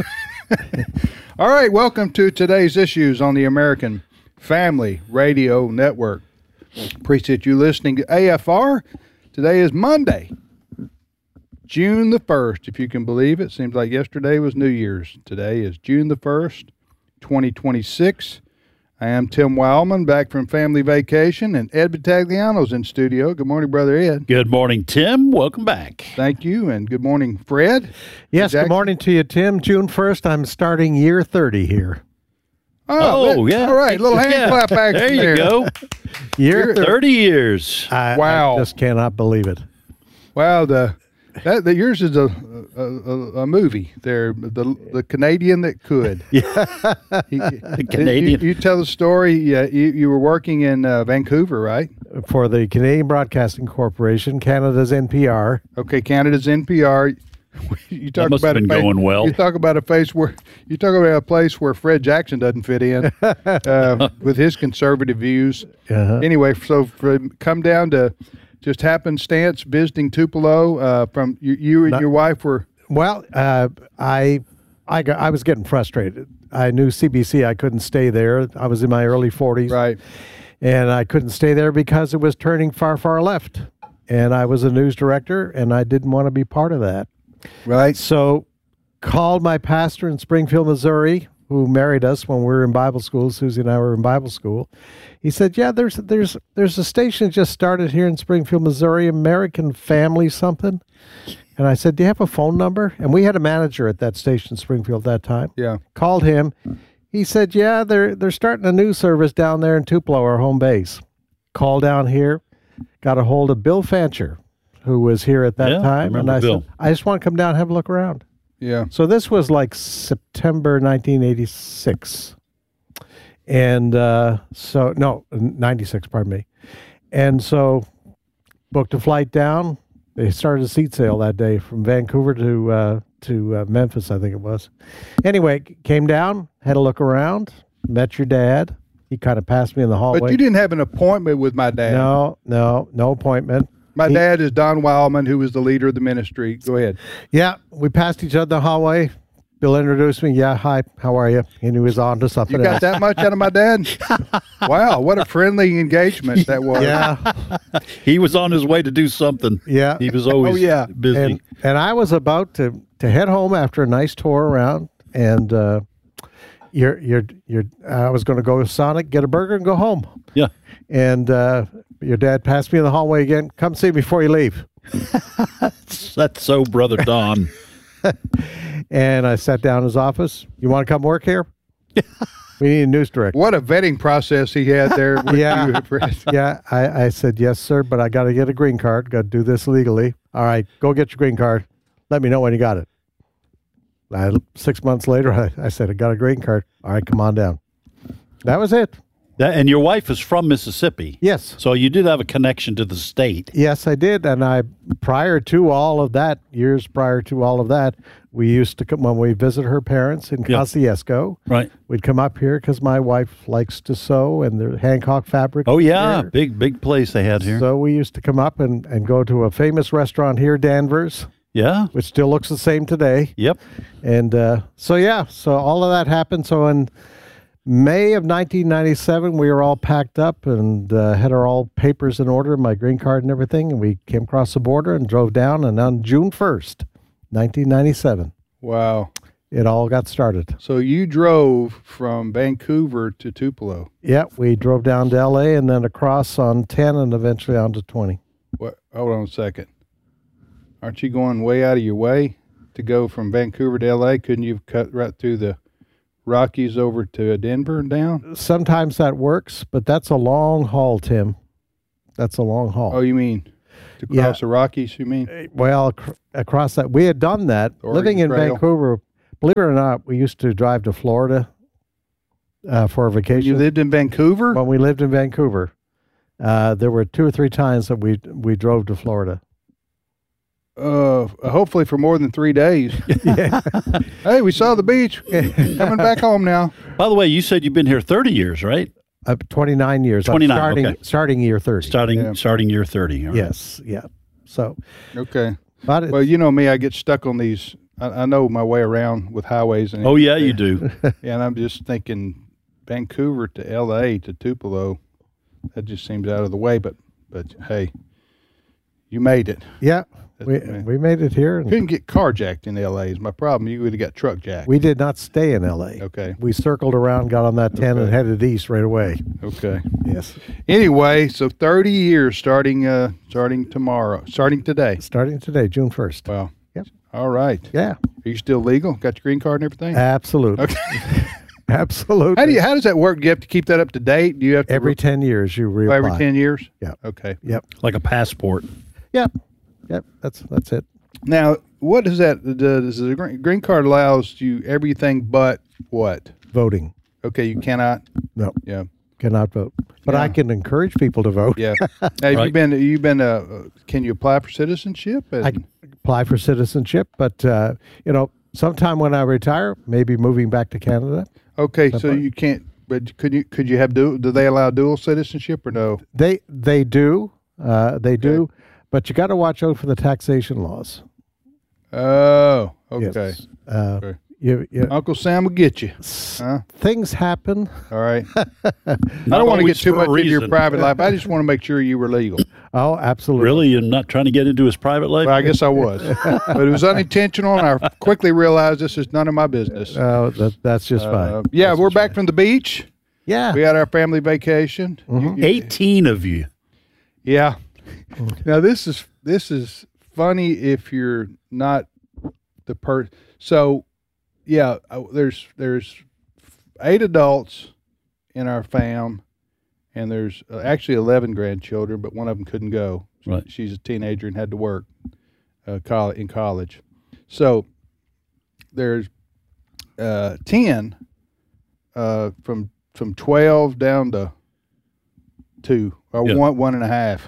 All right, welcome to Today's Issues on the American Family Radio Network. Appreciate you listening to A F R. Today is Monday, June the first, if you can believe it. Seems like yesterday was New Year's. Today is June the first, twenty twenty-six. I am Tim Wildman, back from family vacation, and Ed Battagliano's in studio. Good morning, Brother Ed. Good morning, Tim. Welcome back. Thank you, and good morning, Fred. Yes, exactly. Good morning to you, Tim. June first, I'm starting year thirty here. Oh, oh yeah. All right, little hand yeah. clap action there. You there. go. Year thirty years. I, wow. I just cannot believe it. Wow, the that the yours is a a, a movie. There, the the Canadian that could. Yeah, he, the Canadian. You, you tell the story. Yeah, you you were working in uh, Vancouver, right? For the Canadian Broadcasting Corporation, Canada's N P R. Okay, Canada's N P R. You talk that must about have been a place, going well. You talk about a place where you talk about a place where Fred Jackson doesn't fit in uh, with his conservative views. Uh-huh. Anyway, so from come down to just happenstance visiting Tupelo. Uh, from you, you and Not, your wife were well. Uh, I I got, I was getting frustrated. I knew C B C. I couldn't stay there. I was in my early forties, right? And I couldn't stay there because it was turning far, far left. And I was a news director, and I didn't want to be part of that. Right. So called my pastor in Springfield, Missouri, who married us when we were in Bible school. Susie and I were in Bible school. He said, yeah, there's there's there's a station just started here in Springfield, Missouri, American Family something. And I said, do you have a phone number? And we had a manager at that station in Springfield at that time. Yeah. Called him. He said, yeah, they're they're starting a news service down there in Tupelo, our home base. Call down here. Got a hold of Bill Fancher, who was here at that yeah, time. I and I Bill. said, I just want to come down and have a look around. Yeah. So this was like September nineteen eighty-six. And uh, so, no, ninety-six, pardon me. And so booked a flight down. They started a seat sale that day from Vancouver to uh, to uh, Memphis, I think it was. Anyway, came down, had a look around, met your dad. He kind of passed me in the hallway. But you didn't have an appointment with my dad. No, no, no appointment. My he, dad is Don Wildman, who was the leader of the ministry. Go ahead. Yeah, we passed each other in the hallway. Bill introduced me. Yeah, hi, how are you? He knew he was on to something You got else. that much out of my dad? Wow, what a friendly engagement that was. Yeah. He was on his way to do something. Yeah. He was always oh, yeah. busy. And, and I was about to, to head home after a nice tour around, and uh, you're, you're, you're, I was going to go to Sonic, get a burger, and go home. Yeah. And uh, your dad passed me in the hallway again. Come see me before you leave. That's so Brother Don. And I sat down in his office. You want to come work here? We need a news director. What a vetting process he had there. With yeah. You, Fred. Yeah. I, I said, yes, sir, but I got to get a green card. Got to do this legally. All right, go get your green card. Let me know when you got it. I, six months later, I, I said, I got a green card. All right, come on down. That was it. That, and your wife is from Mississippi. Yes. So you did have a connection to the state. Yes, I did. And I, prior to all of that, years prior to all of that, we used to come, when we visit her parents in Yeah. Kosciuszko, Right. we'd come up here because my wife likes to sew, and the Hancock fabric. Oh, yeah. there. Big, big place they had here. So we used to come up and, and go to a famous restaurant here, Danvers. Yeah. Which still looks the same today. Yep. And uh, so, yeah, so all of that happened. So in May of nineteen ninety-seven, we were all packed up and uh, had our all papers in order, my green card and everything, and we came across the border and drove down. And on June first, nineteen ninety-seven, Wow. it all got started. So you drove from Vancouver to Tupelo. Yeah, we drove down to L A and then across on ten and eventually on to twenty. What? Hold on a second. Aren't you going way out of your way to go from Vancouver to L A? Couldn't you have cut right through the Rockies over to Denver and down? Sometimes that works, but that's a long haul, Tim. That's a long haul. Oh, you mean to cross Yeah. the Rockies, you mean? Well, ac- across that, we had done that. Oregon Living in Trail. Vancouver, believe it or not, we used to drive to Florida uh, for a vacation. You lived in Vancouver? When we lived in Vancouver, uh, there were two or three times that we we drove to Florida. Uh, hopefully for more than three days. Yeah. Hey, we saw the beach. Coming back home now. By the way, you said you've been here thirty years, right? Uh, twenty-nine years. I'm twenty-nine, starting, okay. starting year thirty. Starting Yeah. starting year thirty. all right. Yes, yeah. So, Okay. but it's, Well, you know me, I get stuck on these. I, I know my way around with highways. And Oh, yeah, you do. And I'm just thinking Vancouver to L A to Tupelo, that just seems out of the way. But, but hey, you made it. yeah, That's we amazing. we made it here. And Couldn't get carjacked in L A is my problem. You would have got truck jacked. we did not stay in L A. Okay. We circled around, got on that ten, and Okay. headed east right away. Okay. Yes. Anyway, so thirty years starting uh starting tomorrow, starting today. Starting today, June first. Wow. Yep. All right. Yeah. Are you still legal? Got your green card and everything? Absolutely. Okay. Absolutely. How do you how does that work? Do you have to keep that up to date? Do you have to Every re- ten years you reapply. every ten years? Yeah. Okay. Yep. Like a passport. Yep. Yep. That's that's it. Now, what does that does the green green card allows you everything but what? Voting. Okay, you cannot. No. Yeah. Cannot vote. But I Yeah. can encourage people to vote. Yeah. Now, have Right. you been you've been uh, uh, can you apply for citizenship? And, I can apply for citizenship, but uh, you know, sometime when I retire, maybe moving back to Canada. okay, so Somebody- you can't. But could you could you have dual? Do they allow dual citizenship or no? They they do. Uh, they do. But you got to watch out for the taxation laws. Oh, okay. Yes. Uh, Okay. you, you, Uncle Sam will get you. Huh? things happen. All right. I don't want to get too much into your private life. I just want to make sure you were legal. Oh, absolutely. Really? You're not trying to get into his private life? Well, I guess I was, but it was unintentional, and I quickly realized this is none of my business. Oh, that, that's just Uh, fine. yeah, That's we're just back fine. from the beach. Yeah. We had our family vacation. Mhm. You- eighteen of you. Yeah. Now this is this is funny if you're not the per. So, yeah, uh, there's there's eight adults in our fam, and there's uh, actually eleven grandchildren, but one of them couldn't go. Right. She's a teenager and had to work uh, col- in college. So there's uh, ten uh, from from twelve down to two or Yeah. one one and a half.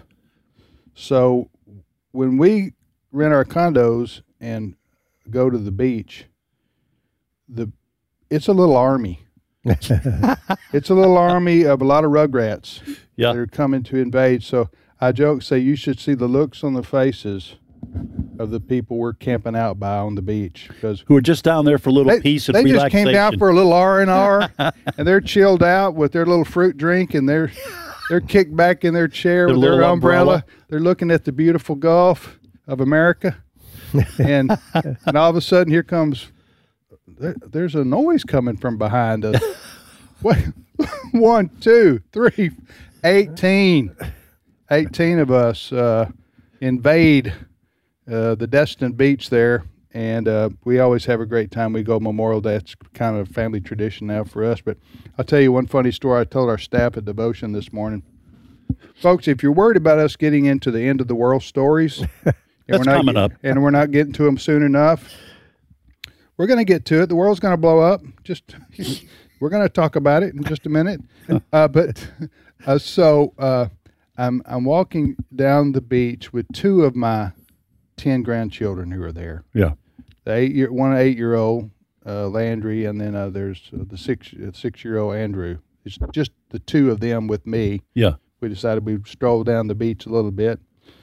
So when we rent our condos and go to the beach, the it's a little army. It's a little army of a lot of rugrats Yeah. that are coming to invade. So I joke, say you should see the looks on the faces of the people we're camping out by on the beach because Who are just down there for a little they, peace and they just relaxation. came down for a little R and R, and they're chilled out with their little fruit drink, and they're they're kicked back in their chair Their with their little umbrella. umbrella. They're looking at the beautiful Gulf of America, and and all of a sudden here comes there, there's a noise coming from behind us. What? One, two, three, eighteen. eighteen of us uh, invade uh, the Destin Beach there, and uh, we always have a great time. We go Memorial Day. It's kind of a family tradition now for us. But I'll tell you one funny story I told our staff at Devotion this morning. Folks, if you're worried about us getting into the end of the world stories, and That's we're not coming get- up. and we're not getting to them soon enough, we're going to get to it. The world's going to blow up. Just we're going to talk about it in just a minute. Uh, but uh, so uh, I'm I'm walking down the beach with two of my ten grandchildren who are there. Yeah. The eight year one eight year old uh, Landry, and then uh, there's uh, the six uh, six year old Andrew. It's just the two of them with me. Yeah. We decided we'd stroll down the beach a little bit.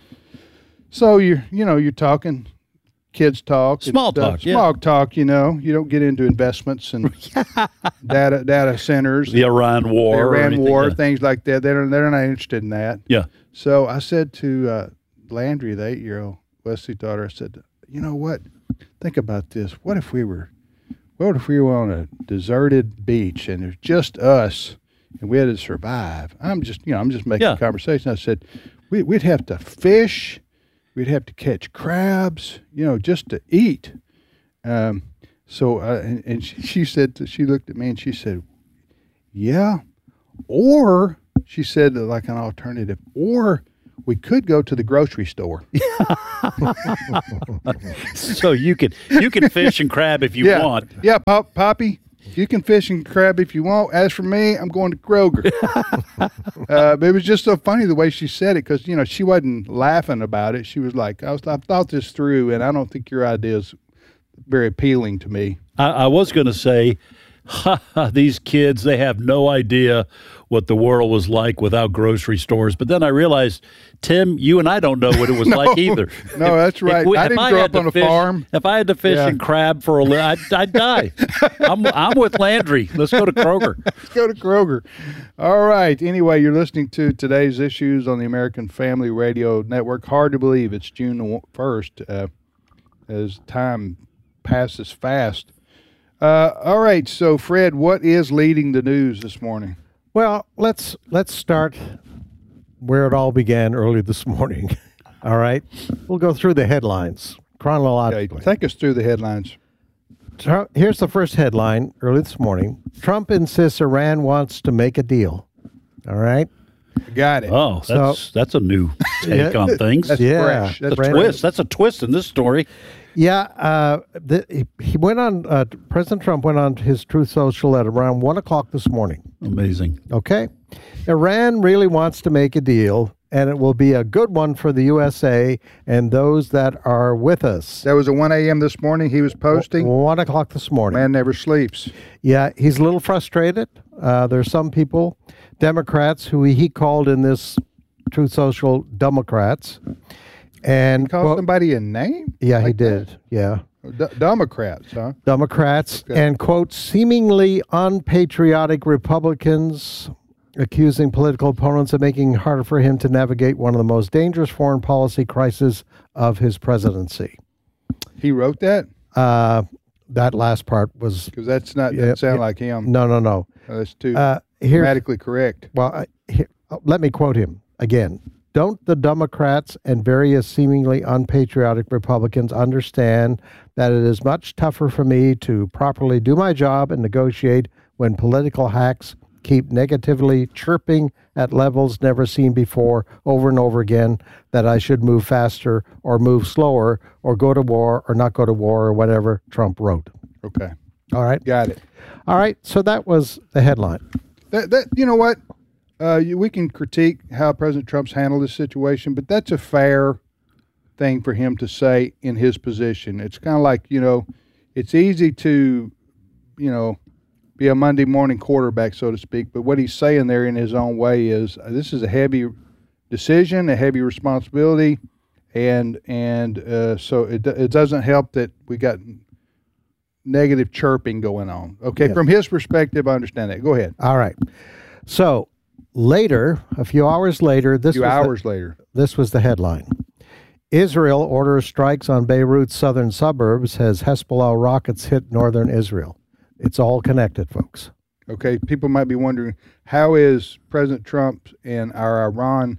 So you're you know you're talking. Kids talk, and Small stuff. talk, yeah. small talk. You know, you don't get into investments and data data centers, The Iran War. the or Iran anything, War, yeah. things like that. They're they're not interested in that. Yeah. So I said to uh, Landry, the eight year old Wesley daughter, I said, you know what? Think about this. What if we were, what what if we were on a deserted beach and there's just us and we had to survive? I'm just, you know, I'm just making Yeah. a conversation. I said, we, we'd have to fish. We'd have to catch crabs, you know, just to eat. Um, so, uh, and, and she, she said, she looked at me and she said, yeah. Or she said, like an alternative, or we could go to the grocery store. So you can you can fish and crab if you yeah. want. Yeah, Pop, Poppy, you can fish and crab if you want. As for me, I'm going to Kroger. uh, but it was just so funny the way she said it because, you know, she wasn't laughing about it. She was like, I, was, I thought this through, and I don't think your idea is very appealing to me. I, I was going to say, ha, ha, these kids, they have no idea what the world was like without grocery stores. But then I realized, Tim, you and I don't know what it was No, like either. no, that's right. I didn't grow had up to on a fish- farm. If I had to fish Yeah. and crab for a little, I'd, I'd die. I'm, I'm with Landry. Let's go to Kroger. Let's go to Kroger. All right. Anyway, you're listening to today's issues on the American Family Radio Network. Hard to believe it's June first uh, as time passes fast. Uh, all right. So, Fred, what is leading the news this morning? Well, let's let's start where it all began early this morning. All right, we'll go through the headlines chronologically. Okay, take us through the headlines. Trump, here's the first headline early this morning. Trump insists Iran wants to make a deal. All right. Got it. Oh, that's So- that's a new take Yeah. on things. That's Yeah. fresh. That's a fresh. twist. That's a twist in this story. Yeah, uh, the, he, he went on. Uh, President Trump went on his Truth Social at around one o'clock this morning. Amazing. Okay, Iran really wants to make a deal, and it will be a good one for the U S A and those that are with us. That was at one a.m. this morning he was posting. One o'clock this morning. Man never sleeps. Yeah, he's a little frustrated. Uh, there's some people, Democrats, who he called in this Truth Social Democrats. And Call quote- somebody a name? Yeah, he Like did. Yeah. D- Democrats, huh? Democrats Okay. and, quote, seemingly unpatriotic Republicans accusing political opponents of making it harder for him to navigate one of the most dangerous foreign policy crises of his presidency. He wrote that? Uh, that last part was... Because that's not, Yeah, that sound yeah. like him. No, no, no. Uh, that's too Uh, here- grammatically correct. Well, I, here, uh, let me quote him again. Don't the Democrats and various seemingly unpatriotic Republicans understand that it is much tougher for me to properly do my job and negotiate when political hacks keep negatively chirping at levels never seen before over and over again that I should move faster or move slower or go to war or not go to war or whatever Trump wrote? Okay. All right. Got it. All right. So that was the headline. That, that you know what? Uh, you, we can critique how President Trump's handled this situation, but that's a fair thing for him to say in his position. It's kind of like, you know, it's easy to, you know, be a Monday morning quarterback, so to speak, but what he's saying there in his own way is uh, this is a heavy decision, a heavy responsibility, and and uh, so it, it doesn't help that we got negative chirping going on. Okay, Yeah. from his perspective, I understand that. Go ahead. All right. So later, a few hours later, this A few was the- hours later. This was the headline. Israel orders strikes on Beirut's southern suburbs as Hezbollah rockets hit northern Israel. It's all connected, folks. Okay, people might be wondering, how is President Trump and our Iran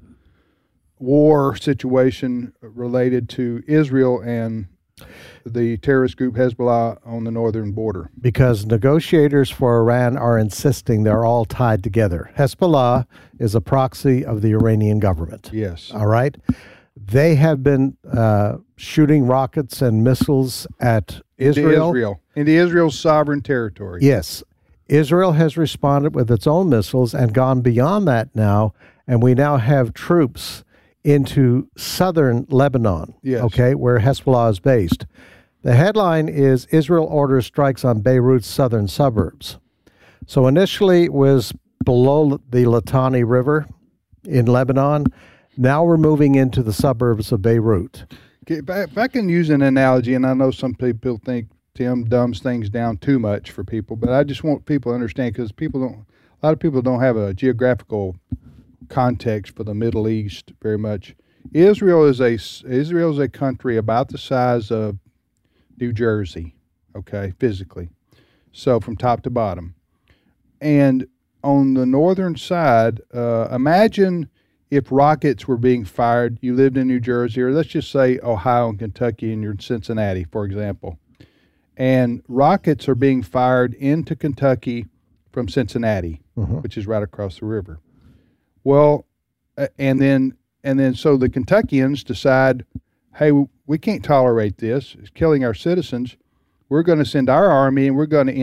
war situation related to Israel and the terrorist group Hezbollah on the northern border? Because negotiators for Iran are insisting they're all tied together. Hezbollah is a proxy of the Iranian government. Yes. All right. They have been uh, shooting rockets and missiles at Israel. Israel. Into Israel's sovereign territory. Yes. Israel has responded with its own missiles and gone beyond that now, and we now have troops into southern Lebanon, Yes. okay, where Hezbollah is based. The headline is Israel orders strikes on Beirut's southern suburbs. So initially it was below the Litani River in Lebanon. Now we're moving into the suburbs of Beirut. Okay, if I, if I can use an analogy, and I know some people think Tim dumbs things down too much for people, but I just want people to understand, because people don't, a lot of people don't have a geographical context for the Middle East very much. Israel is a Israel is a country about the size of New Jersey, okay, physically. So from top to bottom. And on the northern side, uh, imagine if rockets were being fired. You lived in New Jersey, or let's just say Ohio and Kentucky, and you're in Cincinnati, for example. And rockets are being fired into Kentucky from Cincinnati, Mhm. which is right across the river. Well, uh, and then and then so the Kentuckians decide, hey, we can't tolerate this. It's killing our citizens. We're going to send our army, and we're going to